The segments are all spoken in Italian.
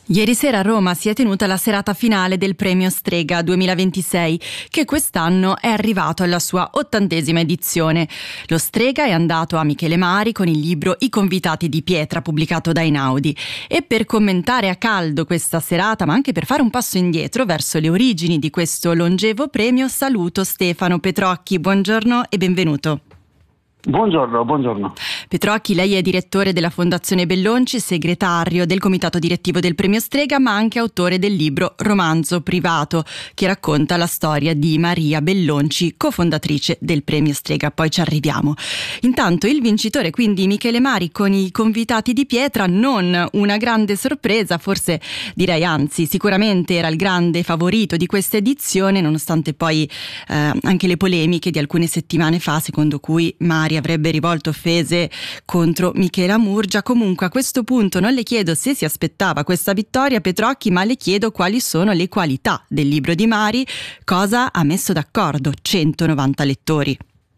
Ieri sera a Roma si è tenuta la serata finale del Premio Strega 2026, che quest'anno è arrivato alla sua 80ª edizione. Lo Strega è andato a Michele Mari con il libro I convitati di pietra, pubblicato da Einaudi. E per commentare a caldo questa serata, ma anche per fare un passo indietro verso le origini di questo longevo premio, saluto Stefano Petrocchi. Buongiorno e benvenuto. Buongiorno. Petrocchi, lei è direttore della Fondazione Bellonci, segretario del comitato direttivo del Premio Strega, ma anche autore del libro Romanzo privato, che racconta la storia di Maria Bellonci, cofondatrice del Premio Strega. Poi ci arriviamo. Intanto il vincitore, quindi Michele Mari, con I convitati di pietra, non una grande sorpresa, forse direi anzi, sicuramente era il grande favorito di questa edizione, nonostante poi anche le polemiche di alcune settimane fa, secondo cui Mari avrebbe rivolto offese contro Michela Murgia. Comunque a questo punto non le chiedo se si aspettava questa vittoria, Petrocchi, ma le chiedo quali sono le qualità del libro di Mari, cosa ha messo d'accordo 190 lettori.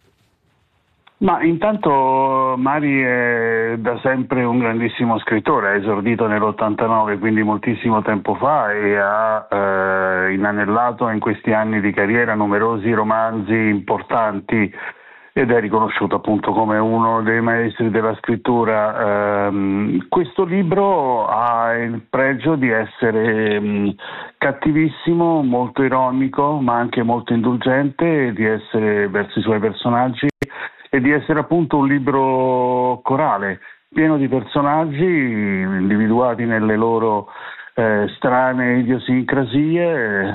Ma intanto Mari è da sempre un grandissimo scrittore, ha esordito nell'89, quindi moltissimo tempo fa, e ha inanellato in questi anni di carriera numerosi romanzi importanti ed è riconosciuto appunto come uno dei maestri della scrittura. Questo libro ha il pregio di essere cattivissimo, molto ironico, ma anche molto indulgente, di essere verso i suoi personaggi e di essere appunto un libro corale, pieno di personaggi individuati nelle loro strane idiosincrasie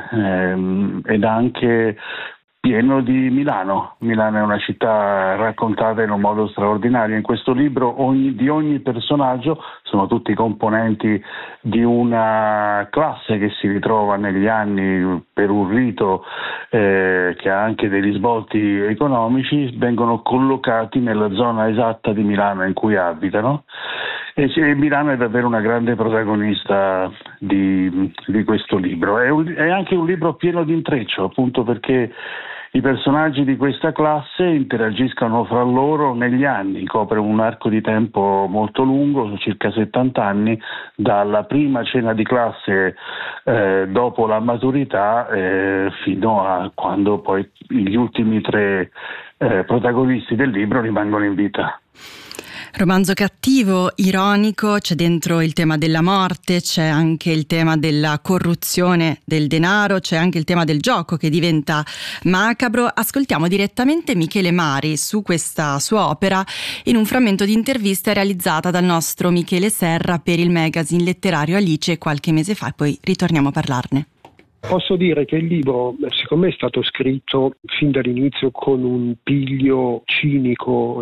ed anche pieno di Milano. Milano è una città raccontata in un modo straordinario. In questo libro di ogni personaggio sono tutti componenti di una classe che si ritrova negli anni per un rito che ha anche dei risvolti economici, vengono collocati nella zona esatta di Milano in cui abitano. E Milano è davvero una grande protagonista di questo libro. È anche un libro pieno di intreccio, appunto perché i personaggi di questa classe interagiscono fra loro negli anni, copre un arco di tempo molto lungo, circa 70 anni, dalla prima cena di classe dopo la maturità fino a quando poi gli ultimi tre protagonisti del libro rimangono in vita. Romanzo cattivo, ironico, c'è dentro il tema della morte, c'è anche il tema della corruzione del denaro, c'è anche il tema del gioco che diventa macabro. Ascoltiamo direttamente Michele Mari su questa sua opera in un frammento di intervista realizzata dal nostro Michele Serra per il magazine letterario Alice qualche mese fa, e poi ritorniamo a parlarne. Posso dire che il libro, secondo me, è stato scritto fin dall'inizio con un piglio cinico,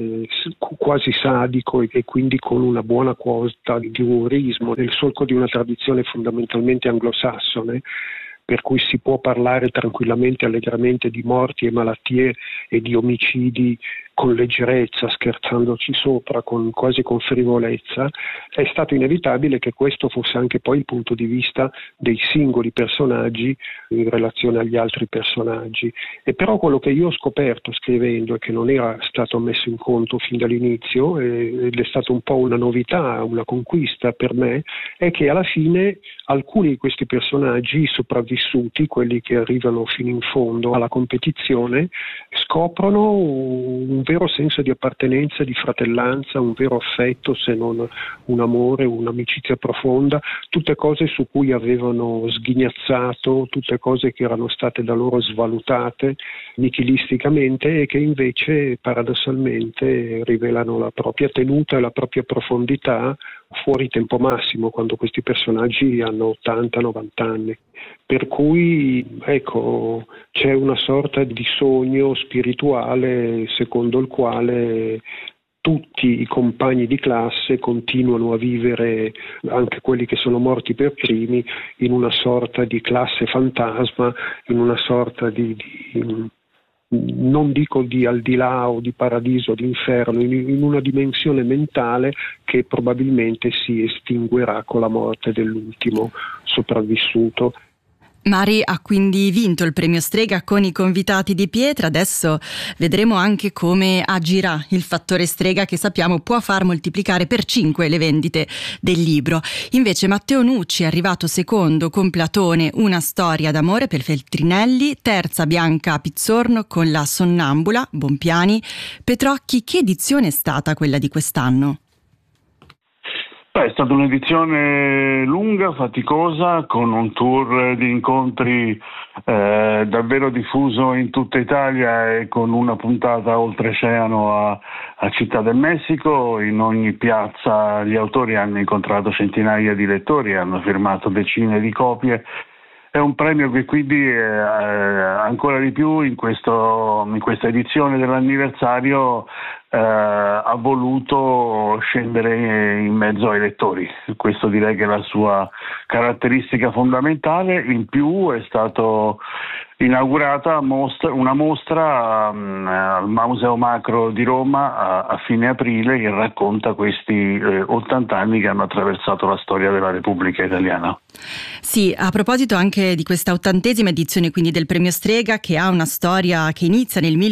quasi sadico, e quindi con una buona quota di umorismo, nel solco di una tradizione fondamentalmente anglosassone, per cui si può parlare tranquillamente, allegramente di morti e malattie e di omicidi con leggerezza, scherzandoci sopra, quasi con frivolezza. È stato inevitabile che questo fosse anche poi il punto di vista dei singoli personaggi in relazione agli altri personaggi. E però quello che io ho scoperto scrivendo, e che non era stato messo in conto fin dall'inizio, ed è stata un po' una novità, una conquista per me, è che alla fine alcuni di questi personaggi sopravvissuti, quelli che arrivano fino in fondo alla competizione, scoprono un vero senso di appartenenza, di fratellanza, un vero affetto, se non un amore, un'amicizia profonda, tutte cose su cui avevano sghignazzato, tutte cose che erano state da loro svalutate nichilisticamente e che invece paradossalmente rivelano la propria tenuta e la propria profondità fuori tempo massimo, quando questi personaggi hanno 80-90 anni. Per cui ecco, c'è una sorta di sogno spirituale secondo il quale tutti i compagni di classe continuano a vivere, anche quelli che sono morti per primi, in una sorta di classe fantasma, in una sorta di non dico di aldilà o di paradiso o di inferno, in una dimensione mentale che probabilmente si estinguerà con la morte dell'ultimo sopravvissuto. Mari ha quindi vinto il premio Strega con I convitati di pietra. Adesso vedremo anche come agirà il fattore Strega, che sappiamo può far moltiplicare per 5 le vendite del libro. Invece Matteo Nucci è arrivato secondo con Platone, una storia d'amore per Feltrinelli, terza Bianca Pizzorno con La Sonnambula, Bompiani. Petrocchi, che edizione è stata quella di quest'anno? È stata un'edizione lunga, faticosa, con un tour di incontri davvero diffuso in tutta Italia e con una puntata oltreoceano a Città del Messico. In ogni piazza gli autori hanno incontrato centinaia di lettori e hanno firmato decine di copie. È un premio che quindi ancora di più in questa edizione dell'anniversario ha voluto scendere in mezzo ai lettori. Questo direi che è la sua caratteristica fondamentale. In più è stato inaugurata una mostra al Museo Macro di Roma a fine aprile, che racconta questi 80 anni che hanno attraversato la storia della Repubblica Italiana. Sì, a proposito anche di questa 80ª edizione quindi del premio Strega, che ha una storia che inizia nel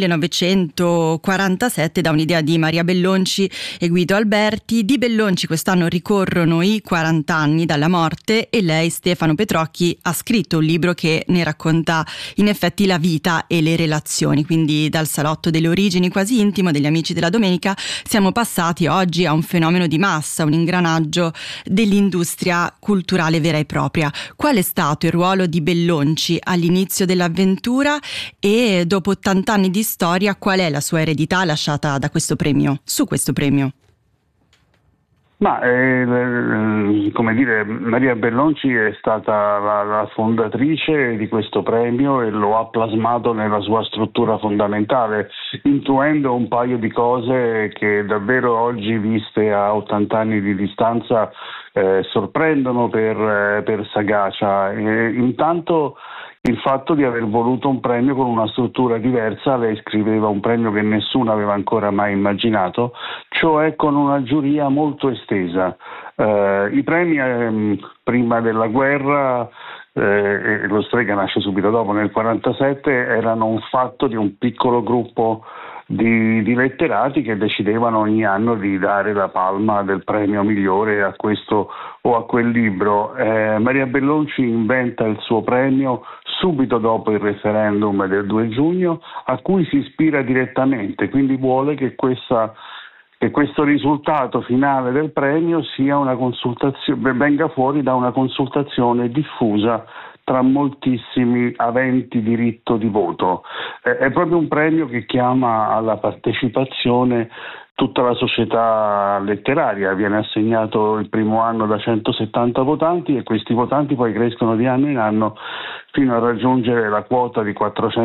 1947 da un'idea di Maria Bellonci e Guido Alberti. Di Bellonci quest'anno ricorrono i 40 anni dalla morte e lei, Stefano Petrocchi, ha scritto un libro che ne racconta in effetti la vita e le relazioni. Quindi dal salotto delle origini quasi intimo degli Amici della Domenica siamo passati oggi a un fenomeno di massa, un ingranaggio dell'industria culturale vera e propria. Qual è stato il ruolo di Bellonci all'inizio dell'avventura e dopo 80 anni di storia qual è la sua eredità lasciata da questo premio, su questo premio? Ma come dire, Maria Bellonci è stata la fondatrice di questo premio e lo ha plasmato nella sua struttura fondamentale, intuendo un paio di cose che davvero oggi, viste a 80 anni di distanza, sorprendono per sagacia. Intanto il fatto di aver voluto un premio con una struttura diversa. Lei scriveva un premio che nessuno aveva ancora mai immaginato, cioè con una giuria molto estesa. I premi prima della guerra, e lo Strega nasce subito dopo, nel 1947, erano un fatto di un piccolo gruppo di letterati che decidevano ogni anno di dare la palma del premio migliore a questo o a quel libro. Maria Bellonci inventa il suo premio subito dopo il referendum del 2 giugno, a cui si ispira direttamente, quindi vuole che questo risultato finale del premio sia una consultazione, venga fuori da una consultazione diffusa tra moltissimi aventi diritto di voto. È proprio un premio che chiama alla partecipazione tutta la società letteraria. Viene assegnato il primo anno da 170 votanti e questi votanti poi crescono di anno in anno fino a raggiungere la quota di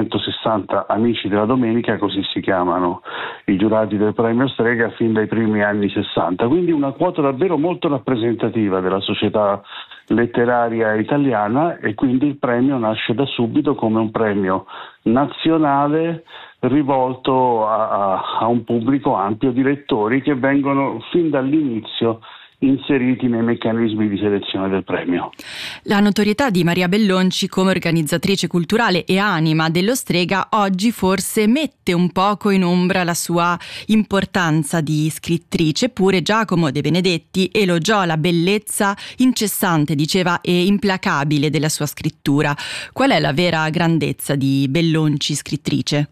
460 Amici della Domenica, così si chiamano i giurati del premio Strega, fin dai primi anni 60. Quindi una quota davvero molto rappresentativa della società letteraria italiana, e quindi il premio nasce da subito come un premio nazionale rivolto a un pubblico ampio di lettori che vengono fin dall'inizio inseriti nei meccanismi di selezione del premio. La notorietà di Maria Bellonci come organizzatrice culturale e anima dello Strega oggi forse mette un poco in ombra la sua importanza di scrittrice, eppure Giacomo De Benedetti elogiò la bellezza incessante, diceva, e implacabile della sua scrittura. Qual è la vera grandezza di Bellonci scrittrice?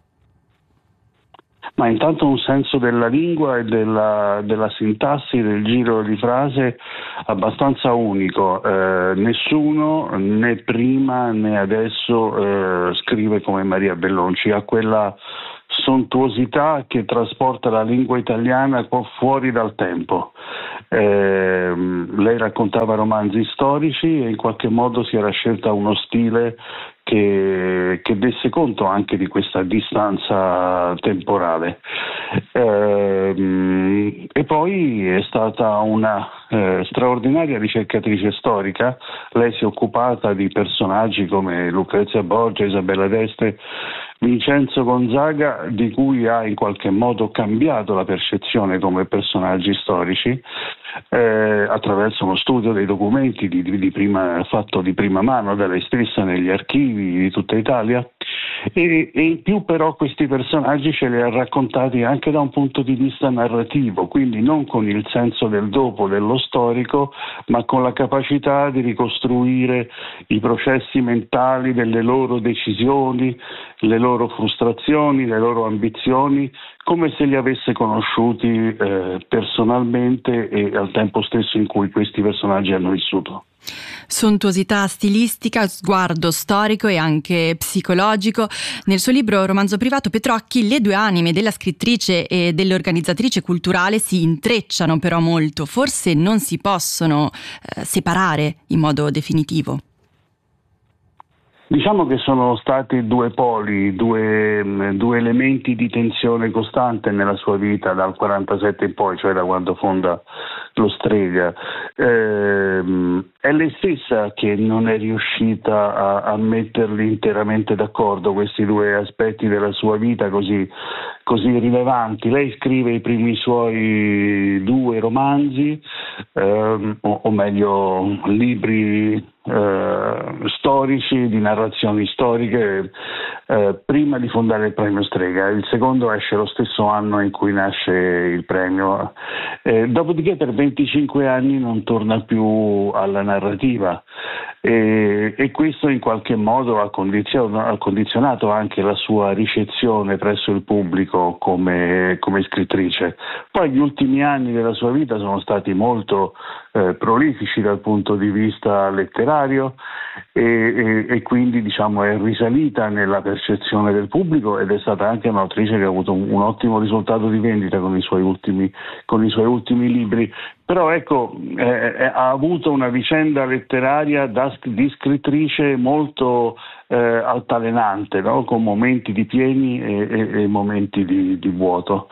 Ma intanto un senso della lingua e della sintassi, del giro di frase abbastanza unico. Nessuno, né prima né adesso, scrive come Maria Bellonci. Ha quella sontuosità che trasporta la lingua italiana fuori dal tempo. Lei raccontava romanzi storici e in qualche modo si era scelta uno stile che desse conto anche di questa distanza temporale. E poi è stata una straordinaria ricercatrice storica. Lei si è occupata di personaggi come Lucrezia Borgia, Isabella d'Este, Vincenzo Gonzaga, di cui ha in qualche modo cambiato la percezione come personaggi storici attraverso uno studio dei documenti fatto di prima mano da lei stessa negli archivi di tutta Italia, e in più però questi personaggi ce li ha raccontati anche da un punto di vista narrativo, quindi non con il senso del dopo dello storico, ma con la capacità di ricostruire i processi mentali delle loro decisioni, le loro frustrazioni, le loro ambizioni, come se li avesse conosciuti personalmente e al tempo stesso in cui questi personaggi hanno vissuto. Sontuosità stilistica, sguardo storico e anche psicologico. Nel suo libro Romanzo privato, Petrocchi, le due anime della scrittrice e dell'organizzatrice culturale si intrecciano però molto, forse non si possono separare in modo definitivo. Diciamo che sono stati due poli, due elementi di tensione costante nella sua vita dal 47 in poi, cioè da quando fonda lo Strega. È lei stessa che non è riuscita a metterli interamente d'accordo, questi due aspetti della sua vita così rilevanti. Lei scrive i primi suoi due romanzi, o meglio libri storici, di narrazioni storiche, prima di fondare il premio Strega. Il secondo esce lo stesso anno in cui nasce il premio, dopodiché per 25 anni non torna più alla narrativa, e questo in qualche modo ha condizionato anche la sua ricezione presso il pubblico come scrittrice. Poi gli ultimi anni della sua vita sono stati molto prolifici dal punto di vista letterario, e quindi diciamo è risalita nella percezione del pubblico, ed è stata anche un'autrice che ha avuto un ottimo risultato di vendita con i suoi ultimi libri. Però ecco, ha avuto una vicenda letteraria di scrittrice molto altalenante, no? Con momenti di pieni e momenti di vuoto.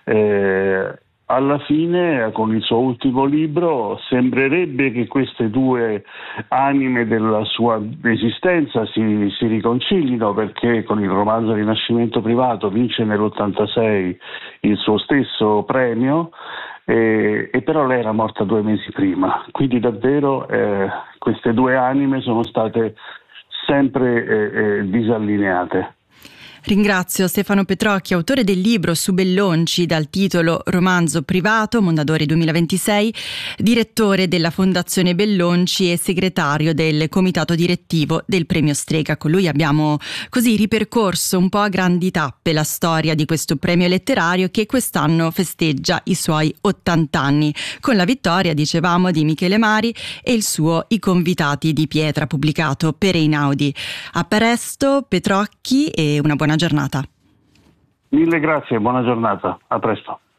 Alla fine, con il suo ultimo libro, sembrerebbe che queste due anime della sua esistenza si riconcilino, perché con il romanzo Rinascimento privato vince nell'86 il suo stesso premio, e però lei era morta 2 mesi prima, quindi davvero queste due anime sono state sempre disallineate. Ringrazio Stefano Petrocchi, autore del libro Su Bellonci dal titolo Romanzo privato, Mondadori 2026, direttore della Fondazione Bellonci e segretario del comitato direttivo del premio Strega. Con lui abbiamo così ripercorso un po' a grandi tappe la storia di questo premio letterario che quest'anno festeggia i suoi 80 anni, con la vittoria, dicevamo, di Michele Mari e il suo I convitati di pietra, pubblicato per Einaudi. A presto Petrocchi e una buona giornata. Mille grazie, buona giornata, a presto.